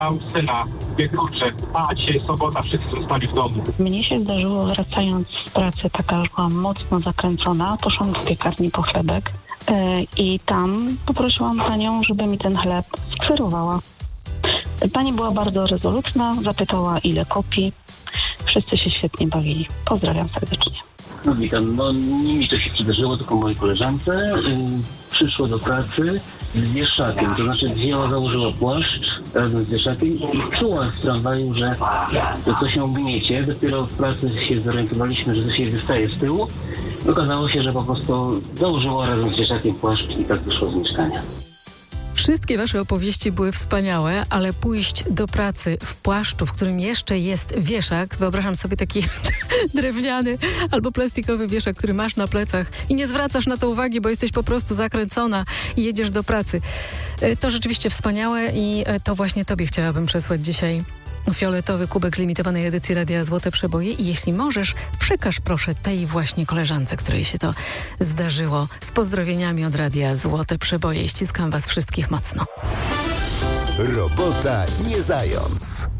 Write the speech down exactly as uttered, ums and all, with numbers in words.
Mam syna, dwie kurcze, a dzisiaj sobota, wszyscy zostali w domu. Mnie się zdarzyło, wracając z pracy, taka, że byłam mocno zakręcona, poszłam do piekarni po chlebek yy, i tam poprosiłam panią, żeby mi ten chleb skserowała. Pani była bardzo rezolutna, zapytała, ile kopii. Wszyscy się świetnie bawili. Pozdrawiam serdecznie. No witam, no nie mi to się przydarzyło, tylko mojej koleżance. Yy, przyszło do pracy z wieszakiem, to znaczy wzięła, założyła płaszcz razem z wieszakiem i czuła w tramwaju, że to, to się gniecie. Dopiero w pracy się zorientowaliśmy, że to się wystaje z tyłu. Okazało się, że po prostu założyła razem z wieszakiem płaszcz i tak wyszło z mieszkania. Wszystkie wasze opowieści były wspaniałe, ale pójść do pracy w płaszczu, w którym jeszcze jest wieszak, wyobrażam sobie taki drewniany albo plastikowy wieszak, który masz na plecach i nie zwracasz na to uwagi, bo jesteś po prostu zakręcona i jedziesz do pracy. To rzeczywiście wspaniałe i to właśnie tobie chciałabym przesłać dzisiaj fioletowy kubek z limitowanej edycji Radia Złote Przeboje i jeśli możesz, przekaż proszę tej właśnie koleżance, której się to zdarzyło. Z pozdrowieniami od Radia Złote Przeboje. Ściskam was wszystkich mocno. Robota nie zając.